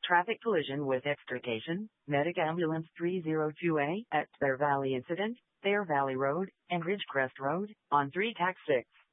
traffic collision with extrication, Medic Ambulance 302A at Thayer Valley Incident, Thayer Valley Road, and Ridgecrest Road, on 3 TAC 6.